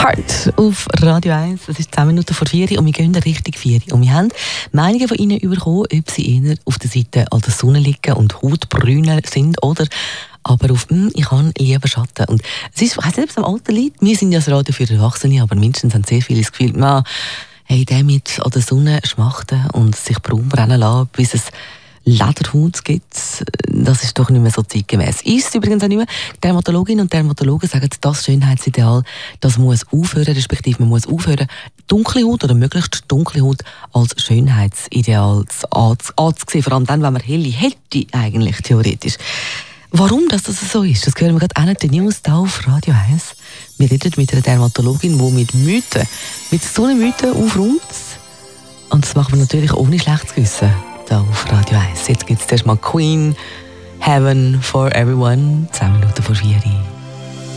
Heart auf Radio 1. Es ist 10 Minuten vor 4 und wir gehen Richtung 4. Und wir haben Meinungen von Ihnen bekommen, ob Sie eher auf der Seite an der Sonne liegen und Hautbrüne sind oder aber auf ich habe lieber Schatten. Und es ist, ich weiss nicht, ob es am Alter liegt. Wir sind ja das Radio für Erwachsene, aber mindestens haben sehr viele das Gefühl, hey, der mit an der Sonne schmachten und sich braun brennen lassen, bis es Lederhaut gibt, das ist doch nicht mehr so zeitgemäß. Ist es übrigens auch nicht mehr. Dermatologinnen und Dermatologen sagen, das Schönheitsideal, das muss aufhören, respektive man muss aufhören, dunkle Haut oder möglichst dunkle Haut als Schönheitsideal anzusehen. Vor allem dann, wenn man helle hätte, eigentlich theoretisch. Warum das so ist, das hören wir gerade an den News hier auf Radio 1. Wir reden mit einer Dermatologin, die mit so einer Mythen aufräumt. Und das machen wir natürlich ohne schlechtes Gewissen. Hier auf Radio 1. Jetzt gibt es erstmal Queen, Heaven for Everyone, 10 Minuten vor 4.